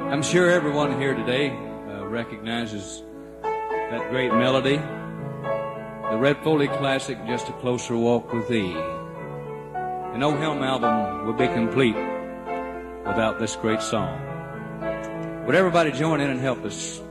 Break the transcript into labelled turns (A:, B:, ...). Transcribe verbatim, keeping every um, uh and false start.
A: I'm sure everyone here today uh, recognizes that great melody, the Red Foley classic, Just a Closer Walk with Thee. The No Helm album would be complete without this great song. Would everybody join in and help us